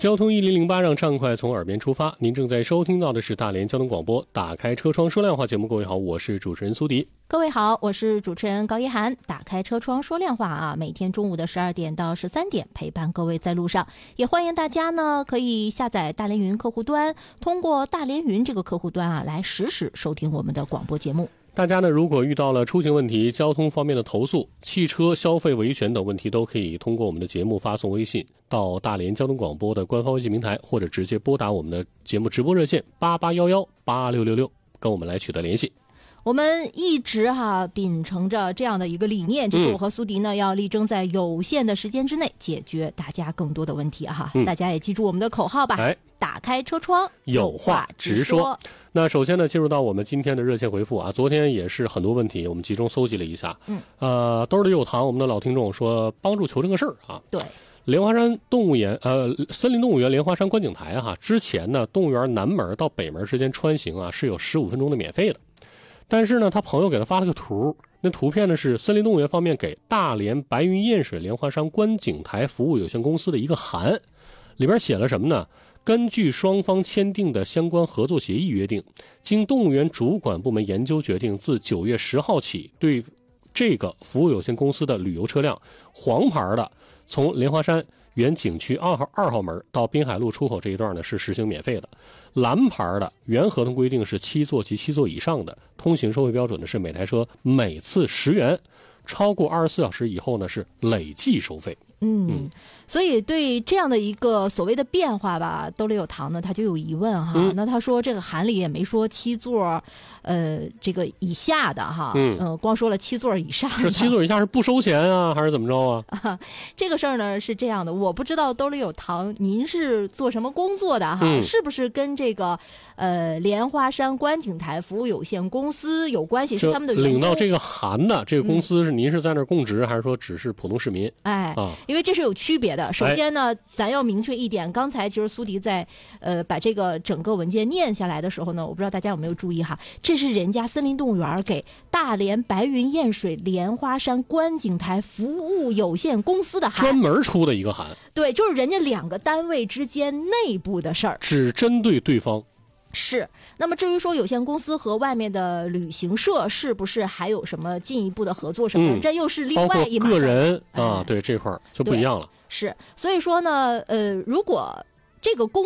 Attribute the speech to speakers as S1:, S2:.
S1: 交通1008让畅快从耳边出发。您正在收听到的是大连交通广播打开车窗说亮话节目。各位好，我是主持人苏迪。
S2: 各位好，我是主持人高一涵。打开车窗说亮话啊，每天中午的12点到13点陪伴各位在路上。也欢迎大家呢可以下载大连云客户端，通过大连云这个客户端啊来实时收听我们的广播节目。
S1: 大家呢，如果遇到了出行问题、交通方面的投诉、汽车消费维权等问题，都可以通过我们的节目发送微信到大连交通广播的官方微信平台，或者直接拨打我们的节目直播热线88118666，跟我们来取得联系。
S2: 我们一直秉承着这样的一个理念，就是我和苏迪呢要力争在有限的时间之内解决大家更多的问题大家也记住我们的口号吧，打开车窗
S1: 有话直说。那首先呢，进入到我们今天的热线回复昨天也是很多问题我们集中搜集了一下。兜里有糖，我们的老听众说帮助求证个事儿
S2: 对，
S1: 莲花山动物园森林动物园莲花山观景台之前呢，动物园南门到北门之间穿行是有15分钟的免费的。但是呢，他朋友给他发了个图，那图片呢是森林动物园方面给大连白云艳水莲花山观景台服务有限公司的一个函，里边写了什么呢？根据双方签订的相关合作协议约定，经动物园主管部门研究决定，自9月10号起，对这个服务有限公司的旅游车辆，黄牌的从莲花山原景区2号门到滨海路出口这一段呢是实行免费的，蓝牌的原合同规定是7座及7座以上的，通行收费标准呢是每台车每次10元，超过24小时以后呢是累计收费。
S2: 所以对这样的一个所谓的变化吧，兜里有糖呢他就有疑问那他说这个函里也没说7座这个以下的光说了7座以上的。
S1: 是7座以下是不收钱还是怎么着
S2: 这个事儿呢是这样的，我不知道兜里有糖您是做什么工作的是不是跟这个莲花山观景台服务有限公司有关系，是他们的员工
S1: 领到这个函的这个公司是您是在那儿供职还是说只是普通市民？
S2: 因为这是有区别的。首先呢，咱要明确一点，刚才其实苏迪在把这个整个文件念下来的时候呢，我不知道大家有没有注意这是人家森林动物园给大连白云艳水莲花山观景台服务有限公司的函，
S1: 专门出的一个函。
S2: 对，就是人家2个单位之间内部的事儿，
S1: 只针对对方。
S2: 是，那么至于说有限公司和外面的旅行社是不是还有什么进一步的合作什么这又是另外一码事。
S1: 包括个人对这块就不一样了。
S2: 是，所以说呢如果这个公